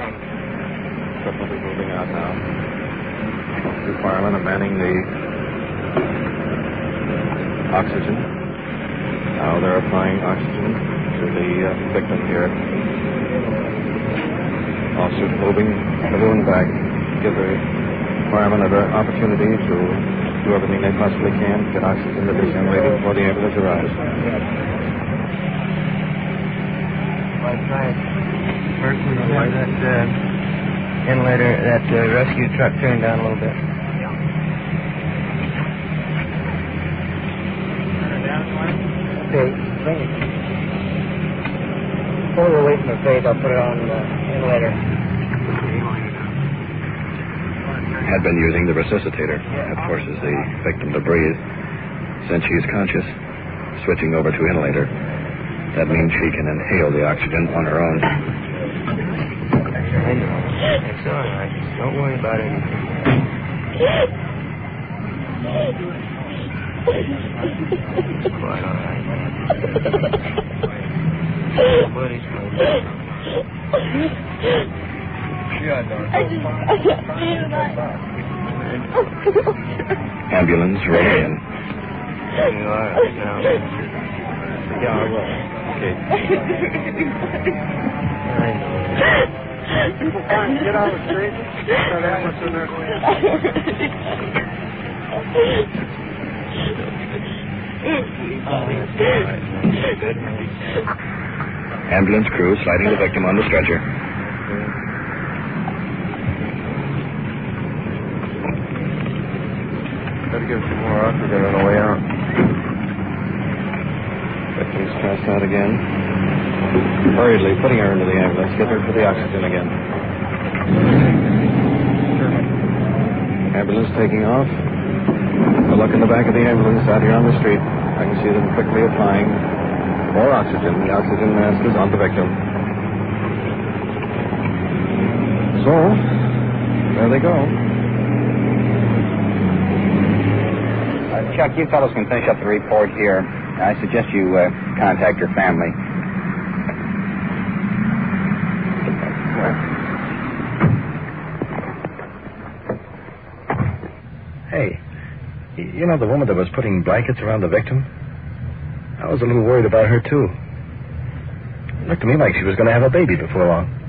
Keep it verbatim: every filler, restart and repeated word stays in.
Equipment is moving out now. Two firemen are manning the oxygen. Now they're applying oxygen to the uh, victim here. Officers moving the balloon back. Give the firemen an opportunity to do everything they possibly can to get oxygen to this young lady before the ambulance arrives. I tried. First we said that uh, inlater, that uh, rescue truck turned down a little bit. Okay, bring it. Pull it away from the face, I'll put it on the inlater. Had been using the resuscitator. That forces the victim to breathe. Since she is conscious, switching over to inhalator. That means she can inhale the oxygen on her own. I know. It's all right. Don't worry about anything. It's quite all right. Nobody's going to. Ambulance rolling in. You are right now. Yeah, I will. Okay. I know. Get out of the street. That ambulance in there. Ambulance crew sliding the victim on the stretcher. Better give some more oxygen on the way out. Victim's passed out again. Hurriedly putting her into the ambulance. Get her to the oxygen again. Ambulance taking off. A look in the back of the ambulance out here on the street. I can see them quickly applying more oxygen. The oxygen mask is on the victim. So, there they go. Uh, Chuck, you fellows can finish up the report here. I suggest you uh, contact your family. Hey, you know the woman that was putting blankets around the victim? I was a little worried about her, too. It looked to me like she was going to have a baby before long.